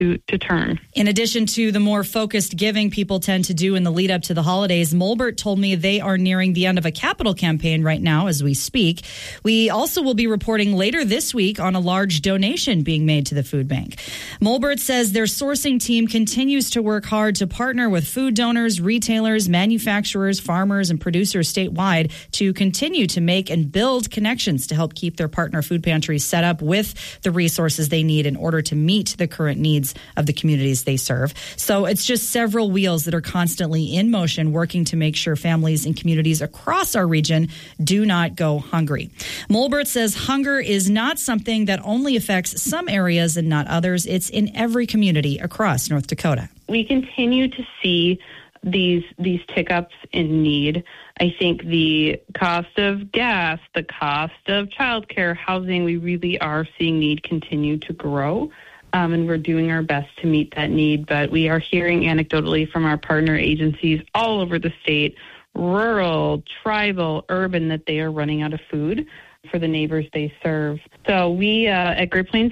to turn. In addition to the more focused giving people tend to do in the lead up to the holidays, Mulbert told me they are nearing the end of a capital campaign right now as we speak. We also will be reporting later this week on a large donation being made to the food bank. Mulbert says their sourcing team continues to work hard to partner with food donors, retailers, manufacturers, farmers, and producers statewide to continue to make and build connections to help keep their partner food pantries set up with the resources they need in order to meet the current needs of the communities they serve. So it's just several wheels that are constantly in motion, working to make sure families and communities across our region do not go hungry. Mulbert says hunger is not something that only affects some areas and not others. It's in every community across North Dakota. We continue to see these tick-ups in need. I think the cost of gas, the cost of childcare, housing, we really are seeing need continue to grow. And we're doing our best to meet that need. But we are hearing anecdotally from our partner agencies all over the state, rural, tribal, urban, that they are running out of food for the neighbors they serve. So we at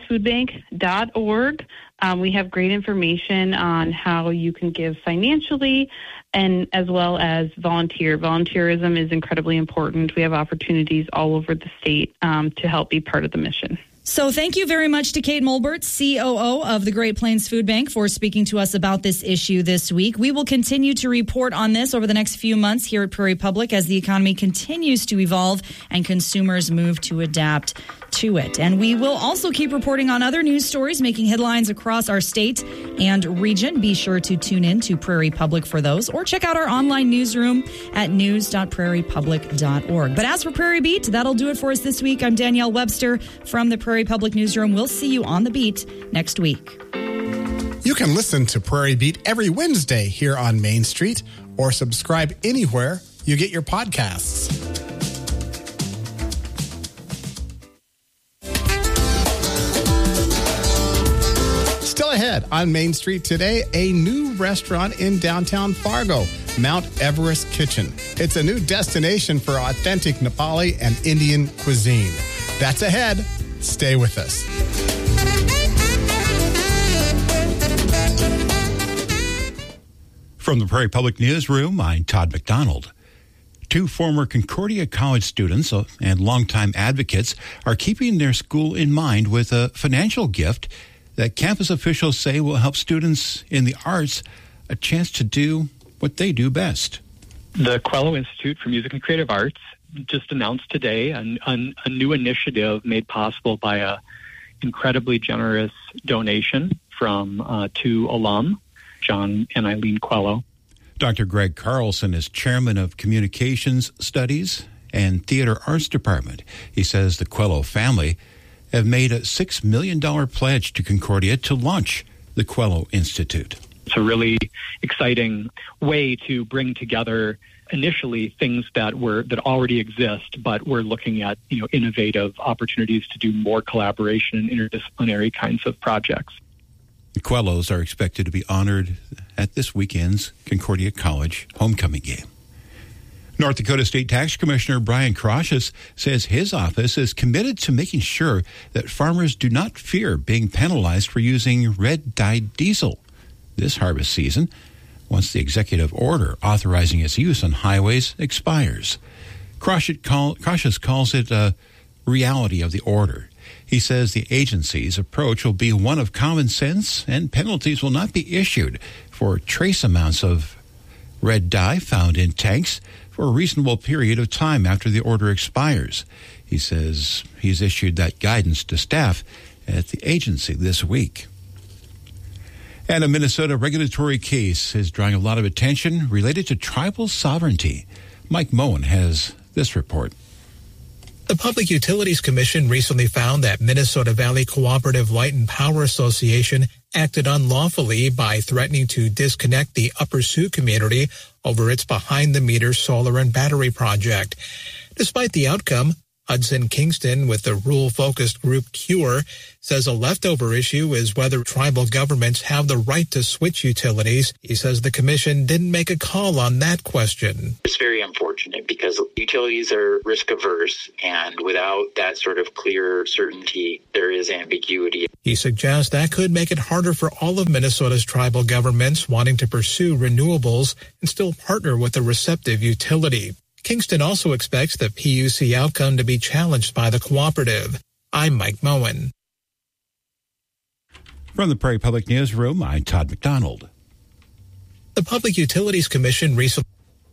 GreatPlainsFoodBank.org, we have great information on how you can give financially and as well as volunteer. Volunteerism is incredibly important. We have opportunities all over the state to help be part of the mission. So thank you very much to Kate Mulbert, COO of the Great Plains Food Bank, for speaking to us about this issue this week. We will continue to report on this over the next few months here at Prairie Public as the economy continues to evolve and consumers move to adapt to it. And we will also keep reporting on other news stories making headlines across our state and region. Be sure to tune in to Prairie Public for those, or check out our online newsroom at news.prairiepublic.org. But as for Prairie Beat, that'll do it for us this week. I'm Danielle Webster from the Prairie Public Newsroom. We'll see you on the beat next week. You can listen to Prairie Beat every Wednesday here on Main Street, or subscribe anywhere you get your podcasts. Still ahead on Main Street today, a new restaurant in downtown Fargo, Mount Everest Kitchen. It's a new destination for authentic Nepali and Indian cuisine. That's ahead. Stay with us. From the Prairie Public Newsroom, I'm Todd McDonald. Two former Concordia College students and longtime advocates are keeping their school in mind with a financial gift that campus officials say will help students in the arts a chance to do what they do best. The Quello Institute for Music and Creative Arts just announced today a new initiative made possible by a incredibly generous donation from two alum, John and Eileen Quello. Dr. Greg Carlson is chairman of Communications Studies and Theater Arts Department. He says the Quello family have made a $6 million pledge to Concordia to launch the Quello Institute. It's a really exciting way to bring together initially things that already exist, but we're looking at innovative opportunities to do more collaboration and interdisciplinary kinds of projects. The Quellos are expected to be honored at this weekend's Concordia College homecoming game. North Dakota State Tax Commissioner Brian Kraushus says his office is committed to making sure that farmers do not fear being penalized for using red-dyed diesel this harvest season once the executive order authorizing its use on highways expires. Kraushus calls it a reality of the order. He says the agency's approach will be one of common sense and penalties will not be issued for trace amounts of red dye found in tanks for a reasonable period of time after the order expires. He says he's issued that guidance to staff at the agency this week. And a Minnesota regulatory case is drawing a lot of attention related to tribal sovereignty. Mike Moen has this report. The Public Utilities Commission recently found that Minnesota Valley Cooperative Light and Power Association acted unlawfully by threatening to disconnect the Upper Sioux community over its behind-the-meter solar and battery project. Despite the outcome, Hudson Kingston with the rural-focused group CURE says a leftover issue is whether tribal governments have the right to switch utilities. He says the commission didn't make a call on that question. It's very unfortunate because utilities are risk-averse, and without that sort of clear certainty, there is ambiguity. He suggests that could make it harder for all of Minnesota's tribal governments wanting to pursue renewables and still partner with a receptive utility. Kingston also expects the PUC outcome to be challenged by the cooperative. I'm Mike Moen. From the Prairie Public Newsroom, I'm Todd McDonald. The Public Utilities Commission recently...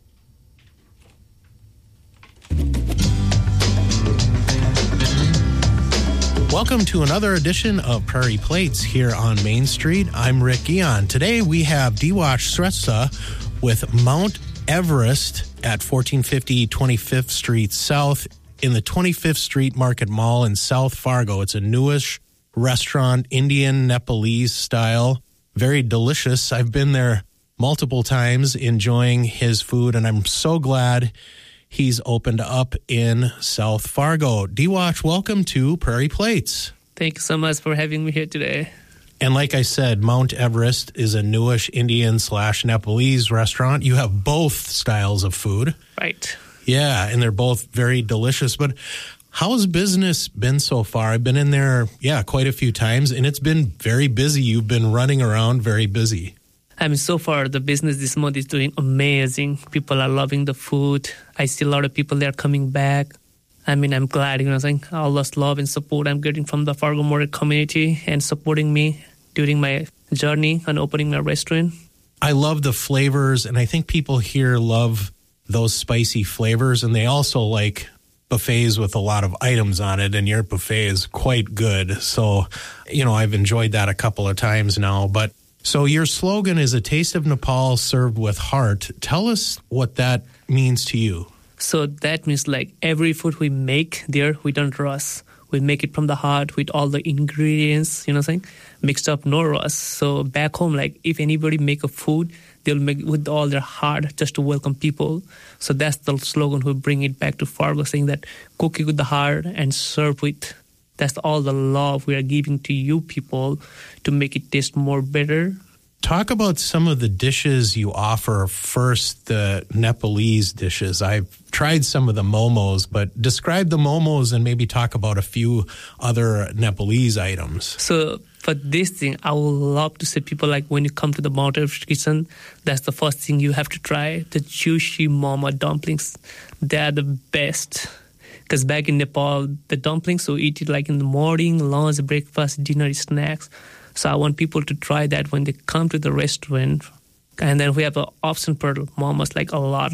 Welcome to another edition of Prairie Plates here on Main Street. I'm Rick Guion. Today we have Diwash Shrestha with Mount Everest at 1450 25th Street South in the 25th Street Market Mall in South Fargo. It's a newish restaurant, Indian Nepalese style, very delicious. I've been there multiple times enjoying his food, and I'm so glad he's opened up in South Fargo. Diwash, welcome to Prairie Plates. Thank you so much for having me here today. And like I said, Mount Everest is a newish Indian/Nepalese restaurant. You have both styles of food. Right. Yeah, and they're both very delicious. But how's business been so far? I've been in there, quite a few times, and it's been very busy. You've been running around very busy. I mean, so far, the business this month is doing amazing. People are loving the food. I see a lot of people there coming back. I mean, I'm glad, all this love and support I'm getting from the Fargo Moorhead community and supporting me during my journey and opening my restaurant. I love the flavors, and I think people here love those spicy flavors, and they also like buffets with a lot of items on it, and your buffet is quite good. So, I've enjoyed that a couple of times now. But so your slogan is a taste of Nepal served with heart. Tell us what that means to you. So that means every food we make there, we don't rush. We make it from the heart with all the ingredients, mixed up, no rush. So back home, if anybody make a food, they'll make it with all their heart just to welcome people. So that's the slogan we bring it back to Fargo, saying that cook it with the heart and serve with. That's all the love we are giving to you people to make it taste more better. Talk about some of the dishes you offer. First, the Nepalese dishes. I've tried some of the momos, but describe the momos and maybe talk about a few other Nepalese items. So for this thing, I would love to say people when you come to the Mount Everest kitchen, that's the first thing you have to try, the juicy momo dumplings. They're the best. Because back in Nepal, the dumplings, we eat it in the morning, lunch, breakfast, dinner, snacks. So I want people to try that when they come to the restaurant. And then we have an option for momos, a lot.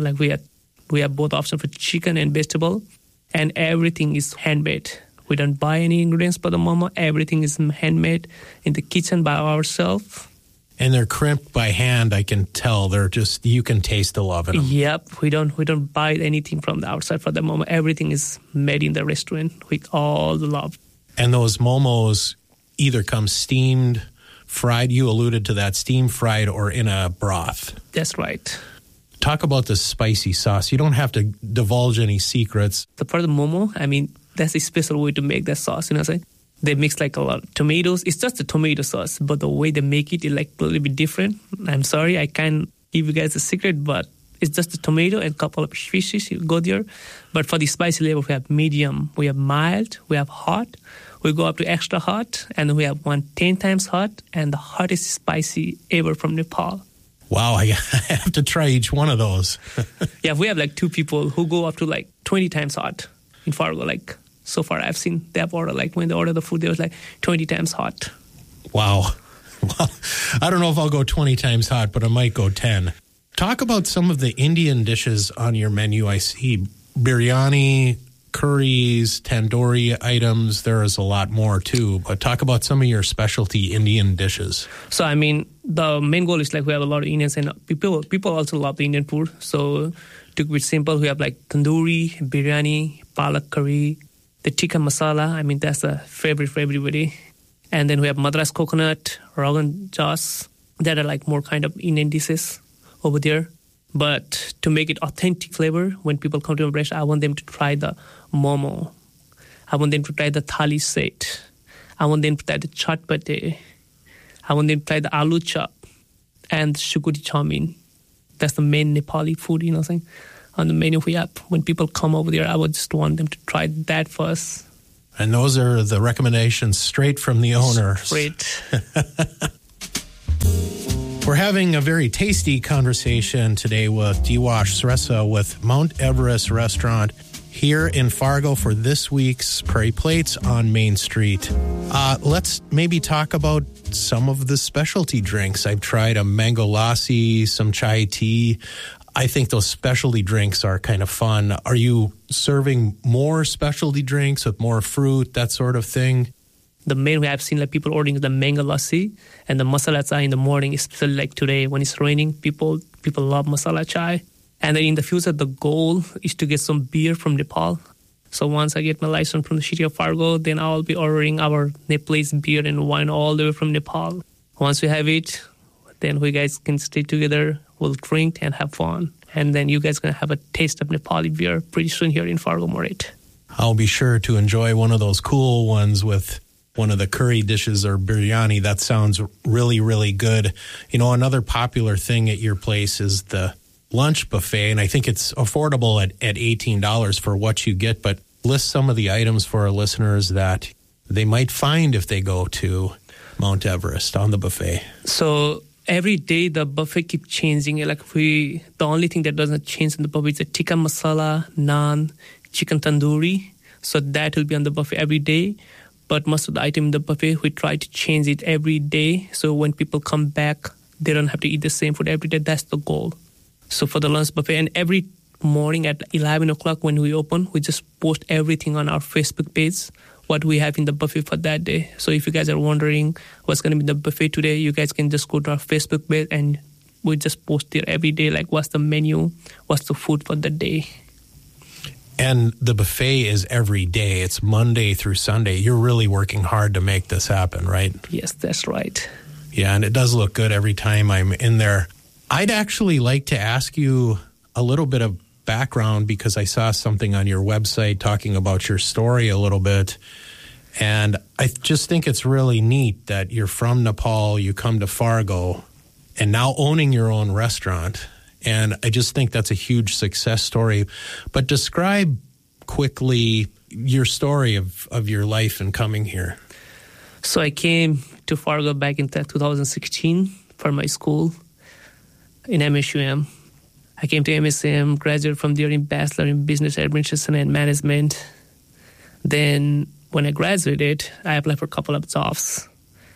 We have both options for chicken and vegetable. And everything is handmade. We don't buy any ingredients for the momo. Everything is handmade in the kitchen by ourselves. And they're crimped by hand, I can tell. They're just, you can taste the love in them. Yep. We don't buy anything from the outside for the momo. Everything is made in the restaurant with all the love. And those momos either come steamed, fried, you alluded to that, steamed, fried, or in a broth. That's right. Talk about the spicy sauce. You don't have to divulge any secrets. So for the momo, that's a special way to make that sauce, They mix a lot of tomatoes. It's just a tomato sauce, but the way they make it is a little bit different. I'm sorry, I can't give you guys a secret, but it's just a tomato and a couple of fishes. You go there. But for the spicy level, we have medium, we have mild, we have hot. We go up to extra hot, and we have 10 times hot, and the hottest spicy ever from Nepal. Wow, I have to try each one of those. Yeah, we have 2 people who go up to 20 times hot in Fargo. So far I've seen they have ordered, when they order the food, there was 20 times hot. Wow. Well, I don't know if I'll go 20 times hot, but I might go 10. Talk about some of the Indian dishes on your menu. I see biryani, curries, tandoori items. There is a lot more too, but talk about some of your specialty Indian dishes. So, the main goal is we have a lot of Indians, and people also love the Indian food. So, to keep it simple, we have tandoori, biryani, palak curry, the tikka masala. That's a favorite for everybody. And then we have Madras coconut, Rogan Josh. That are more kind of Indian dishes over there. But to make it authentic flavor, when people come to my restaurant, I want them to try the momo. I want them to try the thali set. I want them to try the chaat pate. I want them to try the aloo chop and the shukuri chowmin. That's the main Nepali food, saying, on the menu we have. When people come over there, I would just want them to try that first. And those are the recommendations straight from the owner. Straight. We're having a very tasty conversation today with Diwash Sresa with Mount Everest Restaurant here in Fargo for this week's Prairie Plates on Main Street. Let's maybe talk about some of the specialty drinks. I've tried a mango lassi, some chai tea. I think those specialty drinks are kind of fun. Are you serving more specialty drinks with more fruit, that sort of thing? The main way I've seen people ordering the mango lassi and the masala chai in the morning, especially like today when it's raining. People love masala chai. And then in the future, the goal is to get some beer from Nepal. So once I get my license from the city of Fargo, then I'll be ordering our Nepalese beer and wine all the way from Nepal. Once we have it, then we guys can stay together, we'll drink and have fun. And then you guys going to have a taste of Nepali beer pretty soon here in Fargo Moorhead. I'll be sure to enjoy one of those cool ones with one of the curry dishes or biryani. That sounds really, really good. Another popular thing at your place is the lunch buffet, and I think it's affordable at $18 for what you get, but list some of the items for our listeners that they might find if they go to Mount Everest on the buffet. So every day the buffet keeps changing. The only thing that doesn't change in the buffet is the tikka masala, naan, chicken tandoori. So that will be on the buffet every day. But most of the items in the buffet, we try to change it every day. So when people come back, they don't have to eat the same food every day. That's the goal. So for the lunch buffet, and every morning at 11 o'clock when we open, we just post everything on our Facebook page, what we have in the buffet for that day. So if you guys are wondering what's going to be in the buffet today, you guys can just go to our Facebook page and we just post there every day, like what's the menu, what's the food for the day. And the buffet is every day. It's Monday through Sunday. You're really working hard to make this happen, right? Yes, that's right. Yeah, and it does look good every time I'm in there. I'd actually like to ask you a little bit of background because I saw something on your website talking about your story a little bit. And I just think it's really neat that you're from Nepal, you come to Fargo, and now owning your own restaurant. And I just think that's a huge success story. But describe quickly your story of your life and coming here. So I came to Fargo back in 2016 for my school in MSUM. I came to MSUM, graduated from there in Bachelor in Business Administration and Management. Then when I graduated, I applied for a couple of jobs.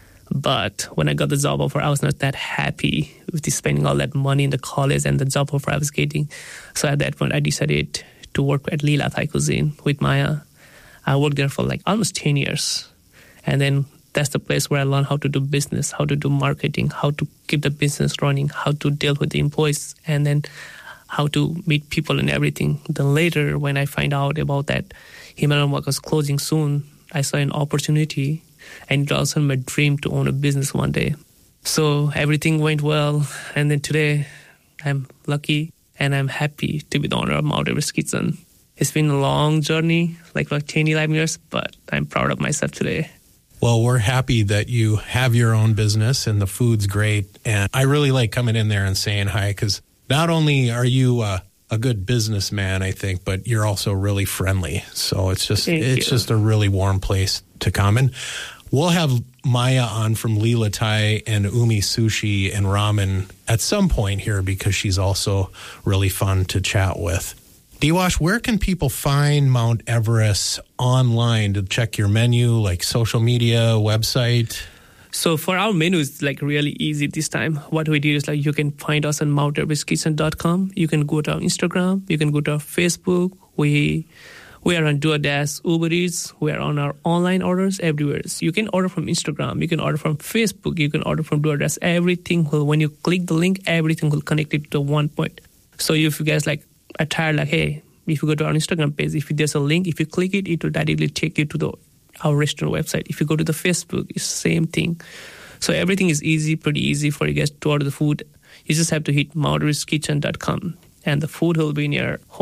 But when I got the job offer, I was not that happy with spending all that money in the college and the job offer I was getting. So at that point, I decided to work at Leela Thai Cuisine with Maya. I worked there for almost 10 years. And then that's the place where I learned how to do business, how to do marketing, how to keep the business running, how to deal with the employees, and then how to meet people and everything. Then later, when I find out about that Himalayan Wok was closing soon, I saw an opportunity, and it was also my dream to own a business one day. So everything went well, and then today I'm lucky and I'm happy to be the owner of Mount Everest Kitchen. It's been a long journey, like 10, 11 years, but I'm proud of myself today. Well, we're happy that you have your own business and the food's great. And I really like coming in there and saying hi because not only are you a good businessman, I think, but you're also really friendly. So it's just a really warm place to come. And we'll have Maya on from Leela Thai and Umi Sushi and Ramen at some point here because she's also really fun to chat with. Diwash, where can people find Mount Everest online to check your menu, like social media, website? So for our menu, it's really easy this time. What we do is you can find us on mounteverestkitchen.com. You can go to our Instagram. You can go to our Facebook. We are on DoorDash, Uber Eats. We are on our online orders everywhere. So you can order from Instagram. You can order from Facebook. You can order from DoorDash. Everything will, when you click the link, everything will connect it to one point. So if you guys are tired, hey, if you go to our Instagram page, if there's a link, if you click it, it will directly take you to our restaurant website. If you go to the Facebook, it's the same thing. So everything is easy, pretty easy for you guys to order the food. You just have to hit mounteverestkitchen.com and the food will be in your home.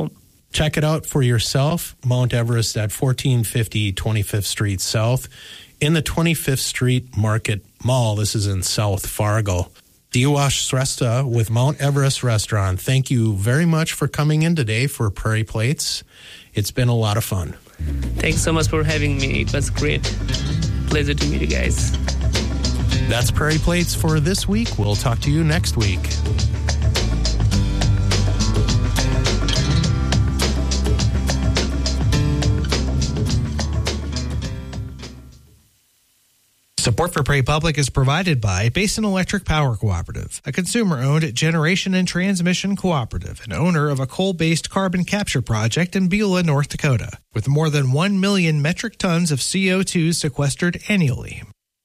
Check it out for yourself. Mount Everest at 1450 25th Street South in the 25th Street Market Mall. This is in South Fargo. Diwash Shrestha with Mount Everest Restaurant. Thank you very much for coming in today for Prairie Plates. It's been a lot of fun. Thanks so much for having me. It was great. Pleasure to meet you guys. That's Prairie Plates for this week. We'll talk to you next week. Support for Prairie Public is provided by Basin Electric Power Cooperative, a consumer-owned generation and transmission cooperative and owner of a coal-based carbon capture project in Beulah, North Dakota, with more than 1 million metric tons of CO2 sequestered annually.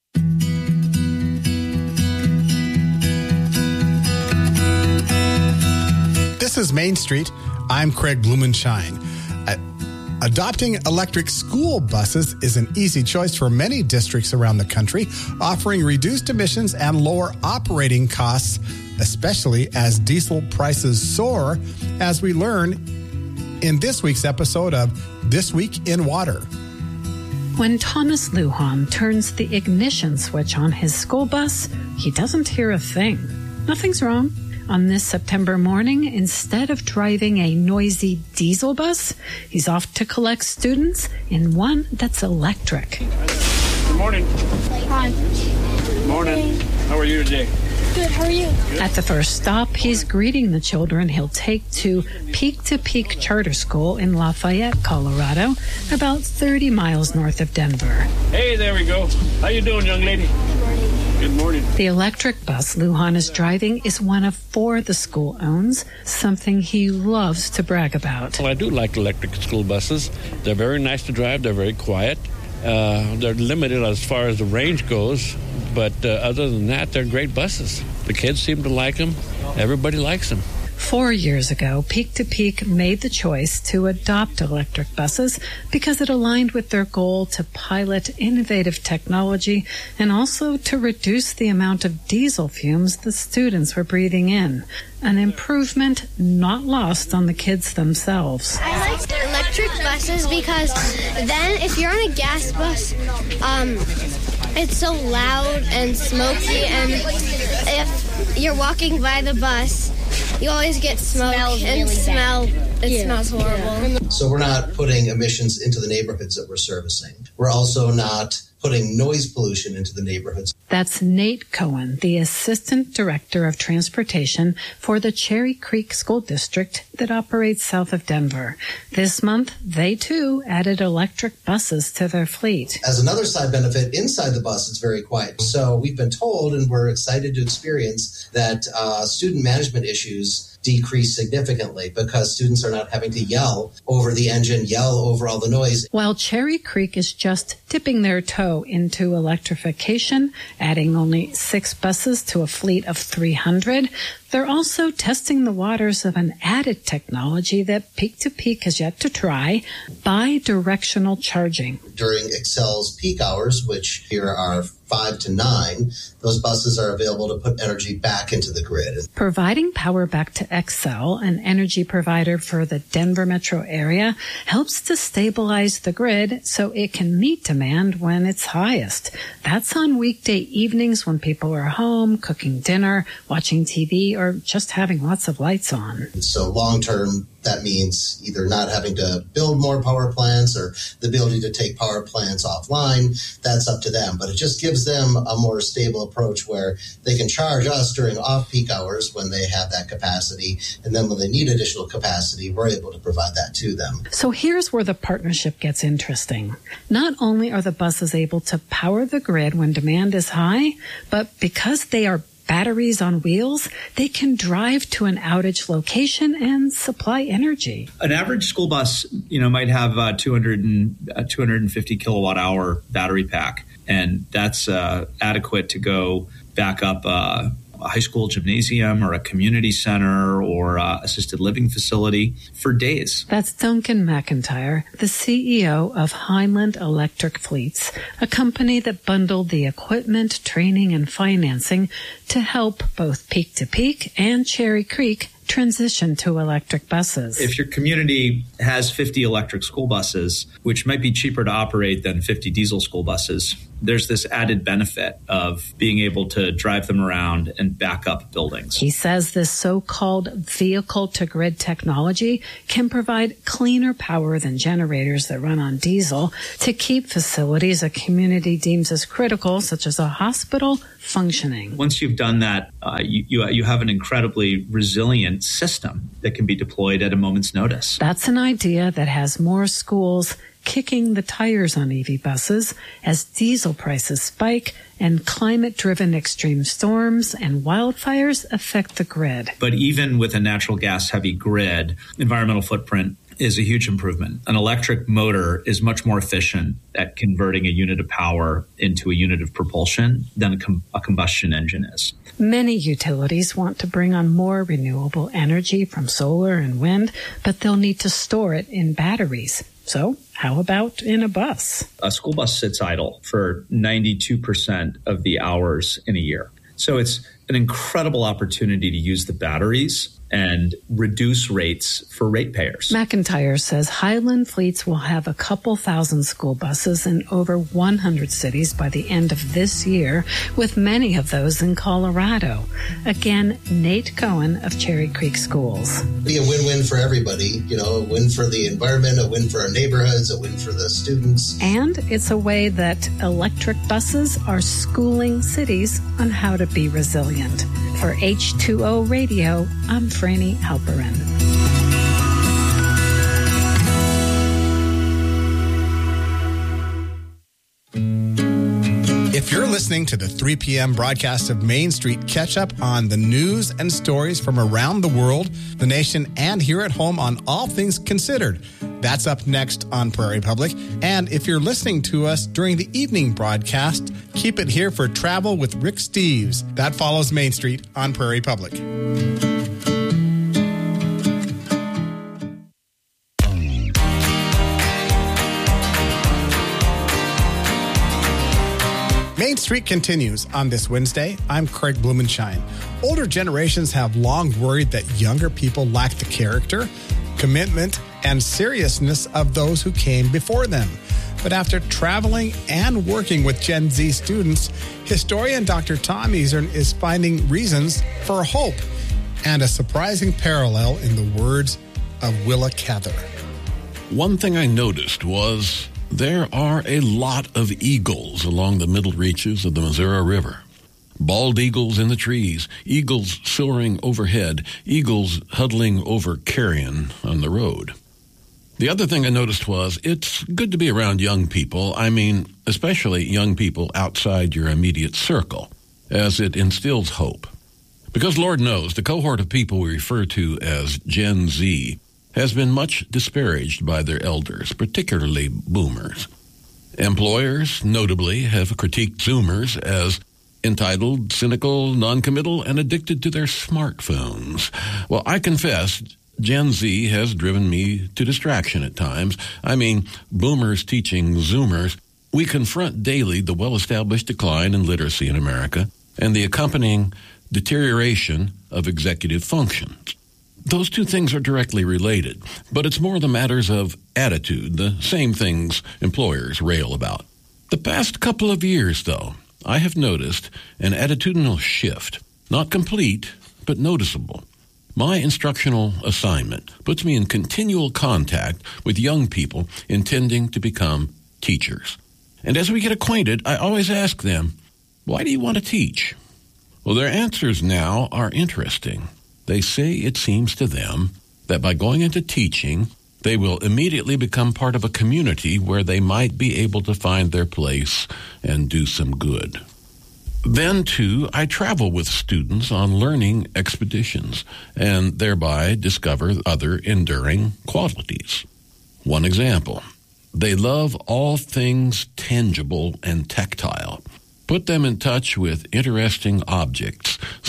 This is Main Street. I'm Craig Blumenshine. Adopting electric school buses is an easy choice for many districts around the country, offering reduced emissions and lower operating costs, especially as diesel prices soar, as we learn in this week's episode of This Week in Water. When Thomas Lujan turns the ignition switch on his school bus, he doesn't hear a thing. Nothing's wrong. On this September morning, instead of driving a noisy diesel bus, he's off to collect students in one that's electric. Good morning. Hi. Good morning. How are you today? Good, how are you? At the first stop, he's greeting the children he'll take to Peak to Peak Charter School in Lafayette, Colorado, about 30 miles north of Denver. Hey, there we go. How you doing, young lady? Good morning. The electric bus Lujan is driving is one of 4 the school owns, something he loves to brag about. Well, I do like electric school buses. They're very nice to drive. They're very quiet. They're limited as far as the range goes, but other than that, they're great buses. The kids seem to like them. Everybody likes them. 4 years ago, Peak to Peak made the choice to adopt electric buses because it aligned with their goal to pilot innovative technology and also to reduce the amount of diesel fumes the students were breathing in. An improvement not lost on the kids themselves. I like the electric buses because then if you're on a gas bus, it's so loud and smoky, and if you're walking by the bus, you always get smoke and smell. It smells horrible. So we're not putting emissions into the neighborhoods that we're servicing. We're also not putting noise pollution into the neighborhoods. That's Nate Cohen, the Assistant Director of Transportation for the Cherry Creek School District that operates south of Denver. This month, they too added electric buses to their fleet. As another side benefit, inside the bus, it's very quiet. So we've been told, and we're excited to experience, that student management issues decrease significantly because students are not having to yell over the engine, yell over all the noise. While Cherry Creek is just dipping their toe into electrification, adding only 6 buses to a fleet of 300, they're also testing the waters of an added technology that Peak to Peak has yet to try, bi-directional charging. During Excel's peak hours, which here are 5 to 9, those buses are available to put energy back into the grid. Providing power back to Excel, an energy provider for the Denver metro area, helps to stabilize the grid so it can meet demand when it's highest. That's on weekday evenings when people are home, cooking dinner, watching TV, or just having lots of lights on. So long term, that means either not having to build more power plants or the ability to take power plants offline. That's up to them. But it just gives them a more stable approach where they can charge us during off-peak hours when they have that capacity. And then when they need additional capacity, we're able to provide that to them. So here's where the partnership gets interesting. Not only are the buses able to power the grid when demand is high, but because they are batteries on wheels, they can drive to an outage location and supply energy. An average school bus, might have a 250 kilowatt hour battery pack, and that's adequate to go back up a high school gymnasium or a community center or assisted living facility for days. That's Duncan McIntyre, the CEO of Highland Electric Fleets, a company that bundled the equipment, training, and financing to help both Peak to Peak and Cherry Creek transition to electric buses. If your community has 50 electric school buses, which might be cheaper to operate than 50 diesel school buses, there's this added benefit of being able to drive them around and back up buildings. He says this so-called vehicle-to-grid technology can provide cleaner power than generators that run on diesel to keep facilities a community deems as critical, such as a hospital, functioning. Once you've done that, you have an incredibly resilient system that can be deployed at a moment's notice. That's an idea that has more schools kicking the tires on EV buses as diesel prices spike and climate-driven extreme storms and wildfires affect the grid. But even with a natural gas-heavy grid, environmental footprint is a huge improvement. An electric motor is much more efficient at converting a unit of power into a unit of propulsion than a combustion engine is. Many utilities want to bring on more renewable energy from solar and wind, but they'll need to store it in batteries. So how about in a bus? A school bus sits idle for 92% of the hours in a year. So it's an incredible opportunity to use the batteries and reduce rates for ratepayers. McIntyre says Highland Fleets will have a couple thousand school buses in over 100 cities by the end of this year, with many of those in Colorado. Again, Nate Cohen of Cherry Creek Schools. Be a win-win for everybody, a win for the environment, a win for our neighborhoods, a win for the students. And it's a way that electric buses are schooling cities on how to be resilient. For H2O Radio, I'm Franny Halperin. If you're listening to the 3 p.m. broadcast of Main Street, catch up on the news and stories from around the world, the nation, and here at home on All Things Considered. That's up next on Prairie Public. And if you're listening to us during the evening broadcast, keep it here for Travel with Rick Steves. That follows Main Street on Prairie Public. Main Street continues on this Wednesday. I'm Craig Blumenshine. Older generations have long worried that younger people lack the character, commitment, and seriousness of those who came before them. But after traveling and working with Gen Z students, historian Dr. Tom Easern is finding reasons for hope and a surprising parallel in the words of Willa Cather. One thing I noticed was there are a lot of eagles along the middle reaches of the Missouri River. Bald eagles in the trees, eagles soaring overhead, eagles huddling over carrion on the road. The other thing I noticed was it's good to be around young people. I mean, especially young people outside your immediate circle, as it instills hope. Because Lord knows, the cohort of people we refer to as Gen Z has been much disparaged by their elders, particularly boomers. Employers, notably, have critiqued Zoomers as entitled, cynical, noncommittal, and addicted to their smartphones. Well, I confess, Gen Z has driven me to distraction at times. I mean, boomers teaching Zoomers. We confront daily the well-established decline in literacy in America and the accompanying deterioration of executive functions. Those two things are directly related, but it's more the matters of attitude, the same things employers rail about. The past couple of years, though, I have noticed an attitudinal shift, not complete, but noticeable. My instructional assignment puts me in continual contact with young people intending to become teachers. And as we get acquainted, I always ask them, why do you want to teach? Well, their answers now are interesting. They say it seems to them that by going into teaching, they will immediately become part of a community where they might be able to find their place and do some good. Then, too, I travel with students on learning expeditions and thereby discover other enduring qualities. One example, they love all things tangible and tactile. Put them in touch with interesting objects,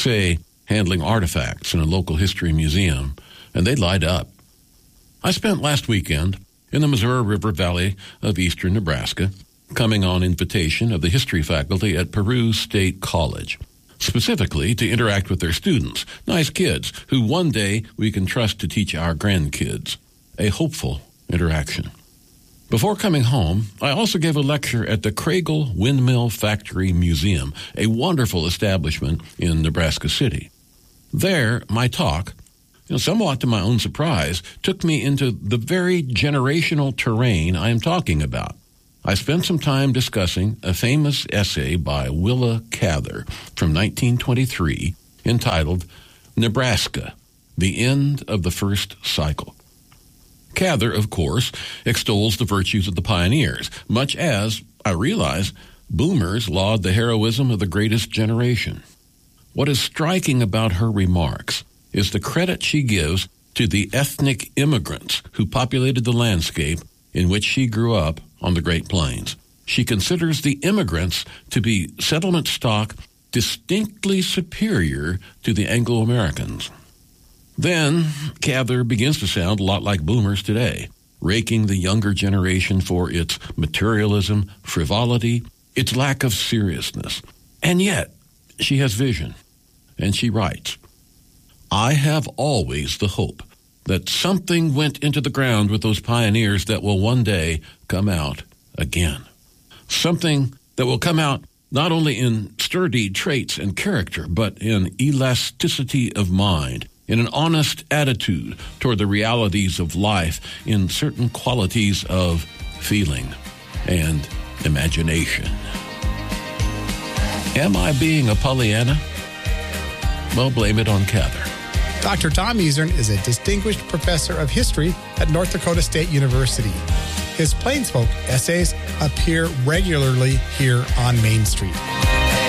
say handling artifacts in a local history museum, and they'd light up. I spent last weekend in the Missouri River Valley of eastern Nebraska, coming on invitation of the history faculty at Peru State College, specifically to interact with their students, nice kids who one day we can trust to teach our grandkids. A hopeful interaction. Before coming home, I also gave a lecture at the Craigle Windmill Factory Museum, a wonderful establishment in Nebraska City. There, my talk, somewhat to my own surprise, took me into the very generational terrain I am talking about. I spent some time discussing a famous essay by Willa Cather from 1923 entitled Nebraska, The End of the First Cycle. Cather, of course, extols the virtues of the pioneers, much as, I realize, boomers laud the heroism of the greatest generation. What is striking about her remarks is the credit she gives to the ethnic immigrants who populated the landscape in which she grew up on the Great Plains. She considers the immigrants to be settlement stock distinctly superior to the Anglo-Americans. Then, Cather begins to sound a lot like boomers today, raking the younger generation for its materialism, frivolity, its lack of seriousness. And yet, she has vision, and she writes, I have always the hope that something went into the ground with those pioneers that will one day come out again. Something that will come out not only in sturdy traits and character, but in elasticity of mind, in an honest attitude toward the realities of life, in certain qualities of feeling and imagination. Am I being a Pollyanna? Well, blame it on Cather. Dr. Tom Easern is a distinguished professor of history at North Dakota State University. His Plainsfolk essays appear regularly here on Main Street.